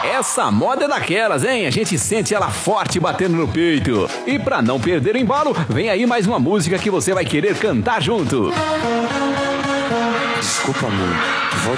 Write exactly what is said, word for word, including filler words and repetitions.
Essa moda é daquelas, hein? A gente sente ela forte batendo no peito. E pra não perder o embalo, vem aí mais uma música que você vai querer cantar junto. Desculpa, amor.